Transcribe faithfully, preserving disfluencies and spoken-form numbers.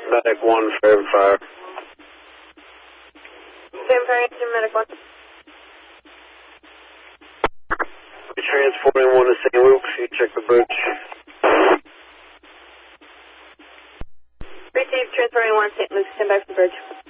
Medic one, Fairhaven Fire. Fairhaven Fire, answer Medic one. We're transporting one to Saint Luke's. You check the bridge. Receive, transporting one to Saint Luke's. Stand by for the bridge.